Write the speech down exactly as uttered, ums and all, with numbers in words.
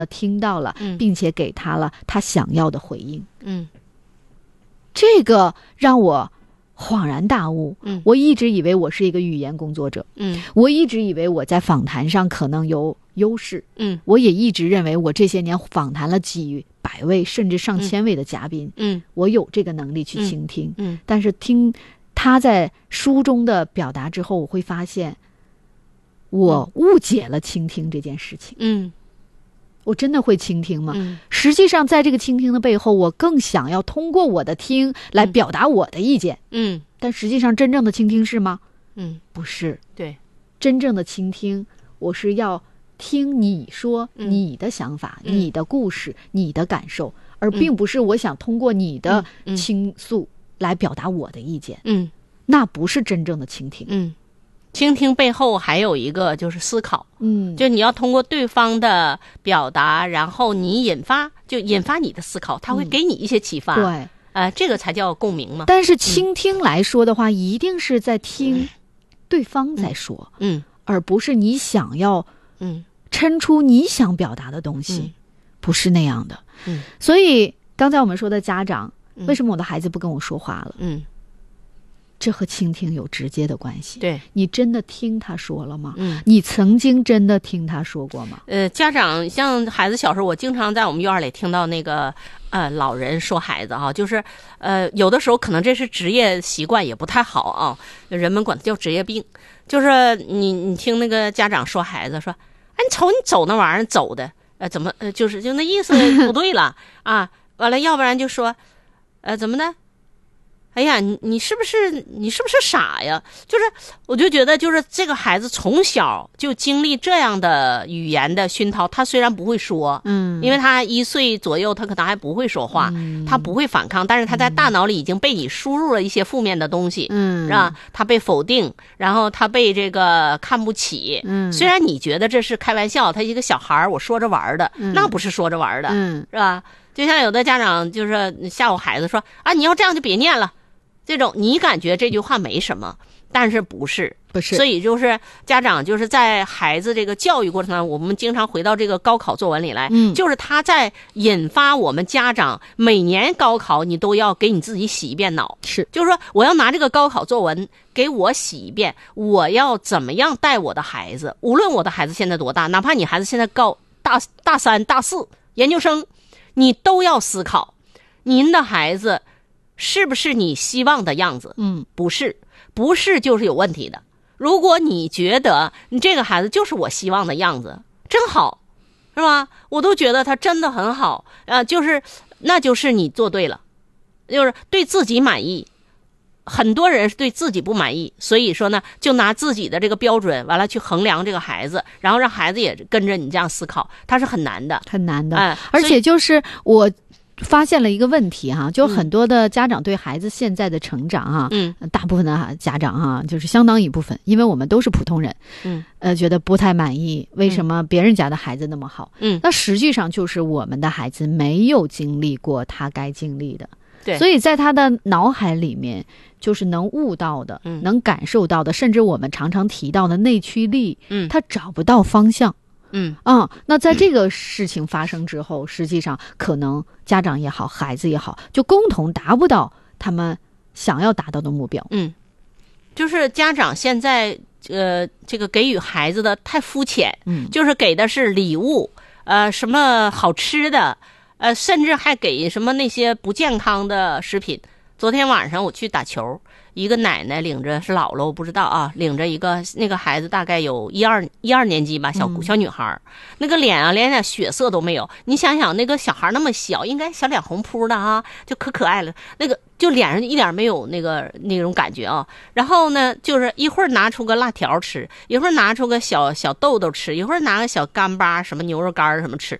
听到了， 嗯， 并且给他了他想要的回应。 嗯， 这个让我恍然大悟。 嗯， 我一直以为我是一个语言工作者， 嗯， 我一直以为我在访谈上可能有优势， 嗯， 我也一直认为我这些年访谈了几百位甚至上千位的嘉宾， 嗯， 我有这个能力去倾听。 嗯， 但是听他在书中的表达之后，我会发现我误解了倾听这件事情。 嗯， 我真的会倾听吗？ 嗯， 实际上在这个倾听的背后，我更想要通过我的听来表达我的意见。 嗯， 但实际上真正的倾听是吗？ 嗯， 不是。 对， 真正的倾听，我是要听你说你的想法、 嗯、 你的故事、你的感受，而并不是我想通过你的倾诉来表达我的意见。 嗯， 那不是真正的倾听。 嗯，倾听背后还有一个就是思考。 嗯， 就你要通过对方的表达，然后你引发，就引发你的思考，他会给你一些启发。 嗯、对， 呃，这个才叫共鸣嘛。 但是倾听来说的话，嗯、一定是在听对方在说， 嗯， 而不是你想要， 嗯， 抻出你想表达的东西， 嗯、 不是那样的。 嗯， 所以刚才我们说的家长，嗯、为什么我的孩子不跟我说话了？ 嗯。 这和倾听有直接的关系。 对， 你真的听他说了吗？ 嗯， 你曾经真的听他说过吗？ 呃，家长像孩子小时候，我经常在我们院里听到那个呃老人说孩子哈，就是呃有的时候可能这是职业习惯也不太好啊，人们管它叫职业病。就是你你听那个家长说孩子说，哎，你瞅你走那玩意儿走的，呃怎么呃就是就那意思不对了啊，完了要不然就说，呃怎么的？哎呀，你你是不是你是不是傻呀？就是我就觉得，就是这个孩子从小就经历这样的语言的熏陶，他虽然不会说， 嗯， 因为他一岁左右，他可能还不会说话，嗯、他不会反抗，但是他在大脑里已经被你输入了一些负面的东西， 嗯， 是吧？他被否定，然后他被这个看不起， 嗯， 虽然你觉得这是开玩笑，他一个小孩我说着玩的， 嗯、 那不是说着玩的， 嗯， 是吧？就像有的家长就是吓唬孩子说啊，你要这样就别念了。这种你感觉这句话没什么，但是不是不是， 所以就是家长就是在孩子这个教育过程当中，我们经常回到这个高考作文里来， 嗯， 就是他在引发我们家长每年高考你都要给你自己洗一遍脑， 是， 就是说我要拿这个高考作文给我洗一遍，我要怎么样带我的孩子，无论我的孩子现在多大，哪怕你孩子现在高大大三大四研究生，你都要思考您的孩子是不是你希望的样子？ 嗯， 不是，不是就是有问题的。如果你觉得你这个孩子就是我希望的样子，真好，是吧？我都觉得他真的很好，呃，就是那就是你做对了，就是对自己满意。很多人是对自己不满意，所以说呢，就拿自己的这个标准完了去衡量这个孩子，然后让孩子也跟着你这样思考，他是很难的， 很难的。 哎、 而且就是我。发现了一个问题哈，就很多的家长对孩子现在的成长哈， 嗯， 大部分的家长哈，就是相当一部分，因为我们都是普通人， 嗯， 呃，觉得不太满意，为什么别人家的孩子那么好？ 嗯， 那实际上就是我们的孩子没有经历过他该经历的， 对， 所以在他的脑海里面，就是能悟到的， 嗯， 能感受到的，甚至我们常常提到的内驱力， 嗯， 他找不到方向。 嗯啊、嗯，那在这个事情发生之后，嗯、实际上可能家长也好，孩子也好，就共同达不到他们想要达到的目标。 嗯，就是家长现在呃，这个给予孩子的太肤浅， 嗯， 就是给的是礼物，呃，什么好吃的，呃，甚至还给什么那些不健康的食品。昨天晚上我去打球，一个奶奶领着是姥姥，我不知道啊，领着一个那个孩子大概有一二一二年级吧，小小女孩，嗯、那个脸啊连点血色都没有。你想想，那个小孩那么小，应该小脸红扑的啊，就可可爱了。那个就脸上一点没有那个那种感觉啊。然后呢，就是一会儿拿出个辣条吃，一会儿拿出个小小豆豆吃，一会儿拿个小干巴什么牛肉干什么吃。